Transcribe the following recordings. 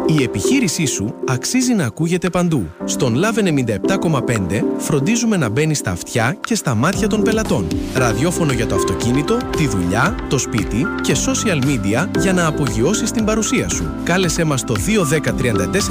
Η επιχείρησή σου αξίζει να ακούγεται παντού. Στον Love 97,5 φροντίζουμε να μπαίνει στα αυτιά και στα μάτια των πελατών. Ραδιόφωνο για το αυτοκίνητο, τη δουλειά, το σπίτι και social media για να απογειώσεις την παρουσία σου. Κάλεσέ μας στο 210 34 89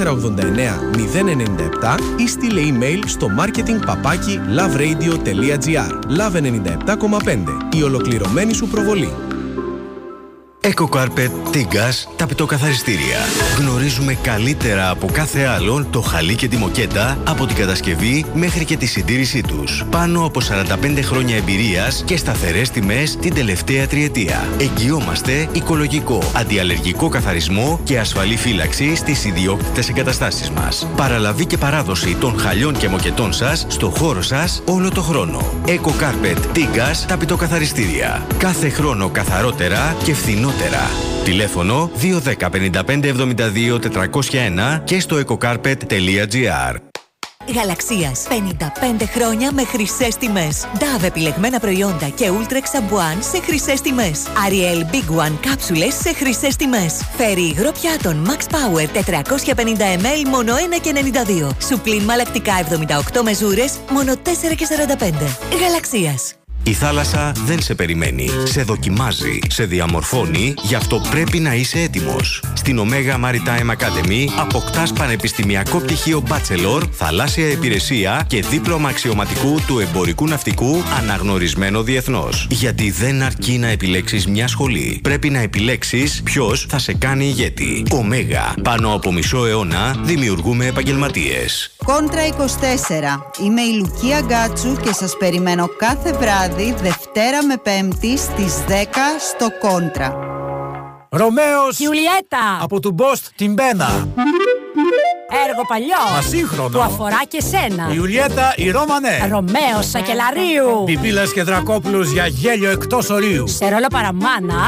097 ή στείλε email στο marketing@loveradio.gr. Love 97,5. Η ολοκληρωμένη σου προβολή. EcoCarpet, Τίγκας, ταπετοκαθαριστήρια. Γνωρίζουμε καλύτερα από κάθε άλλον το χαλί και τη μοκέτα από την κατασκευή μέχρι και τη συντήρησή τους. Πάνω από 45 χρόνια εμπειρίας και σταθερές τιμές την τελευταία τριετία. Εγγυόμαστε οικολογικό, αντιαλλεργικό καθαρισμό και ασφαλή φύλαξη στις ιδιόκτητες εγκαταστάσεις μας. Παραλαβή και παράδοση των χαλιών και μοκετών σας στο χώρο σας όλο το χρόνο. EcoCarpet, Τίγκας, ταπετοκαθαριστήρια. Κάθε χρόνο καθαρότερα και φθηνότερα. Τηλέφωνο 210 55 72 401 και στο ecocarpet.gr. Γαλαξίας. 55 χρόνια με χρυσές τιμές. Dove επιλεγμένα προϊόντα και Ultrex Σαμπουάν σε χρυσές τιμές. Ariel Big One κάψουλες σε χρυσές τιμές. Φέρει υγρό πιάτων Max Power 450 ml μόνο 1,92. Σουπλίν μαλακτικά 78 μεζούρες μόνο 4,45. Γαλαξίας. Η θάλασσα δεν σε περιμένει. Σε δοκιμάζει, σε διαμορφώνει, γι' αυτό πρέπει να είσαι έτοιμος. Στην Omega Maritime Academy αποκτάς πανεπιστημιακό πτυχίο Bachelor, θαλάσσια υπηρεσία και δίπλωμα αξιωματικού του εμπορικού ναυτικού αναγνωρισμένο διεθνώς. Γιατί δεν αρκεί να επιλέξεις μια σχολή. Πρέπει να επιλέξεις ποιος θα σε κάνει ηγέτη. Omega. Πάνω από μισό αιώνα δημιουργούμε επαγγελματίες. Κόντρα 24. Είμαι η Λουκία Γκάτσου και σας περιμένω κάθε βράδυ Δευτέρα με Πέμπτη στις 10 στο Κόντρα. Ρωμαίος Γιουλιέτα από του Μπόστ την Μπένα. Έργο παλιό. Μα σύγχρονο. Που αφορά και σένα. Η Ιουλιέτα η Ρώμανε. Ρωμαίος Σακελαρίου. Πιπίλας και Δρακόπουλος για γέλιο εκτός ορίου. Σε ρόλο παραμάνα.